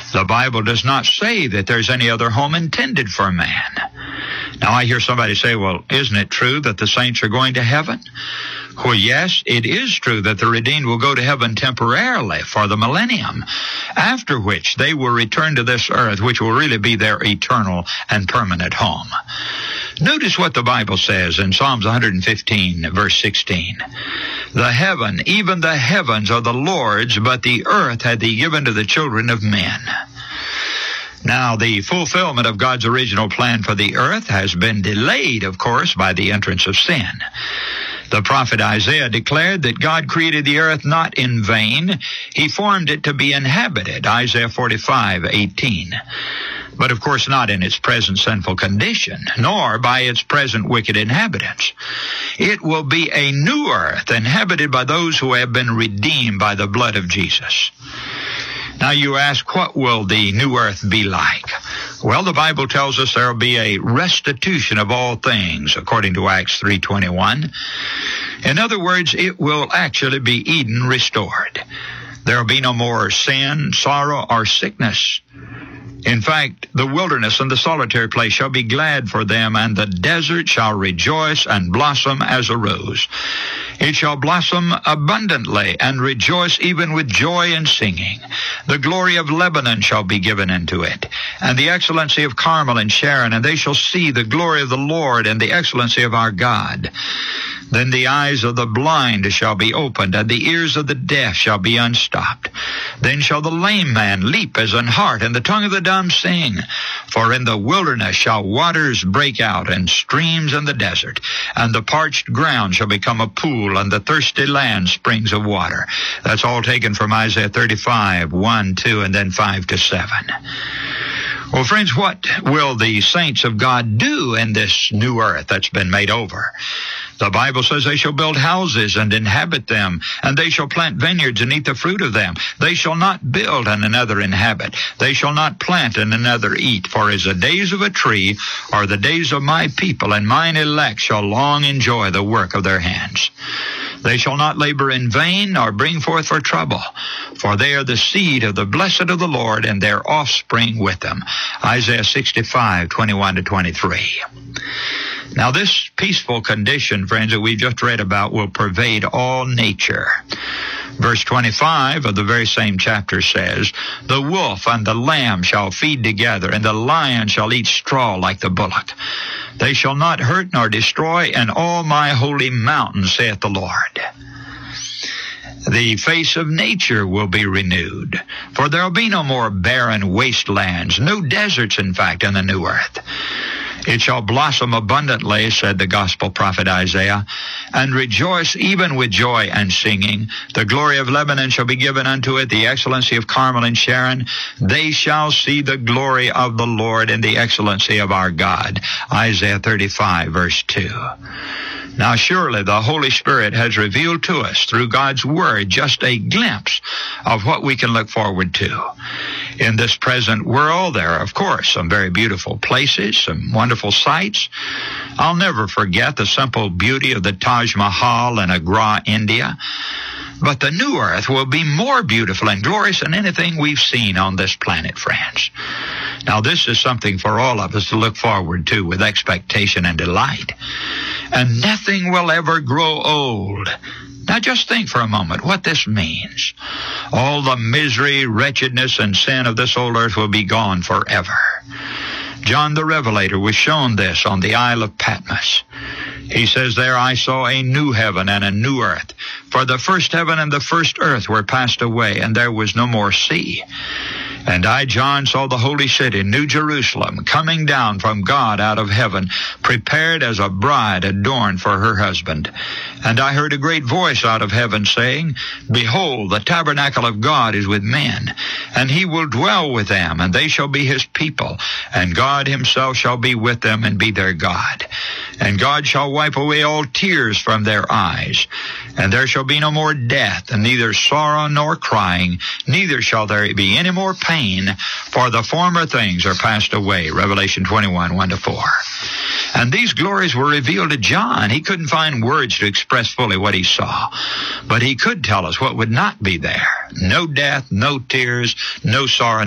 The Bible does not say that there's any other home intended for man. Now, I hear somebody say, well, isn't it true that the saints are going to heaven? Well, yes, it is true that the redeemed will go to heaven temporarily for the millennium, after which they will return to this earth, which will really be their eternal and permanent home. Notice what the Bible says in Psalms 115, verse 16. The heaven, even the heavens, are the Lord's, but the earth hath he given to the children of men. Now, the fulfillment of God's original plan for the earth has been delayed, of course, by the entrance of sin. The prophet Isaiah declared that God created the earth not in vain. He formed it to be inhabited, Isaiah 45:18. But of course not in its present sinful condition, nor by its present wicked inhabitants. It will be a new earth inhabited by those who have been redeemed by the blood of Jesus. Now you ask, what will the new earth be like? Well, the Bible tells us there will be a restitution of all things, according to Acts 3:21. In other words, it will actually be Eden restored. There will be no more sin, sorrow, or sickness. In fact, the wilderness and the solitary place shall be glad for them, and the desert shall rejoice and blossom as a rose. It shall blossom abundantly and rejoice even with joy and singing. The glory of Lebanon shall be given into it, and the excellency of Carmel and Sharon, and they shall see the glory of the Lord and the excellency of our God. Then the eyes of the blind shall be opened, and the ears of the deaf shall be unstopped. Then shall the lame man leap as an hart, and the tongue of the dumb sing. For in the wilderness shall waters break out, and streams in the desert. And the parched ground shall become a pool, and the thirsty land springs of water. That's all taken from Isaiah 35:1, 2, and then 5-7. Well, friends, what will the saints of God do in this new earth that's been made over? The Bible says they shall build houses and inhabit them, and they shall plant vineyards and eat the fruit of them. They shall not build and another inhabit. They shall not plant and another eat. For as the days of a tree are the days of my people, and mine elect shall long enjoy the work of their hands. They shall not labor in vain, nor bring forth for trouble, for they are the seed of the blessed of the Lord, and their offspring with them. Isaiah 65:21-23. Now, this peaceful condition, friends, that we just read about will pervade all nature. Verse 25 of the very same chapter says, the wolf and the lamb shall feed together, and the lion shall eat straw like the bullock. They shall not hurt nor destroy in all my holy mountain, saith the Lord. The face of nature will be renewed, for there will be no more barren wastelands, no deserts, in fact, in the new earth. It shall blossom abundantly, said the gospel prophet Isaiah, and rejoice even with joy and singing. The glory of Lebanon shall be given unto it, the excellency of Carmel and Sharon. They shall see the glory of the Lord and the excellency of our God. Isaiah 35, verse 2. Now surely the Holy Spirit has revealed to us through God's Word just a glimpse of what we can look forward to. In this present world, there are, of course, some very beautiful places, some wonderful sights. I'll never forget the simple beauty of the Taj Mahal in Agra, India. But the new earth will be more beautiful and glorious than anything we've seen on this planet, friends. Now, this is something for all of us to look forward to with expectation and delight. And nothing will ever grow old. Now, just think for a moment what this means. All the misery, wretchedness, and sin of this old earth will be gone forever. John the Revelator was shown this on the Isle of Patmos. He says there, I saw a new heaven and a new earth. For the first heaven and the first earth were passed away, and there was no more sea. And I, John, saw the holy city, New Jerusalem, coming down from God out of heaven, prepared as a bride adorned for her husband. And I heard a great voice out of heaven saying, Behold, the tabernacle of God is with men, and he will dwell with them, and they shall be his people, and God himself shall be with them and be their God. And God shall wipe away all tears from their eyes, and there shall be no more death, and neither sorrow nor crying, neither shall there be any more pain, for the former things are passed away. Revelation 21, 1-4. And these glories were revealed to John. He couldn't find words to express fully what he saw, but he could tell us what would not be there. No death, no tears, no sorrow,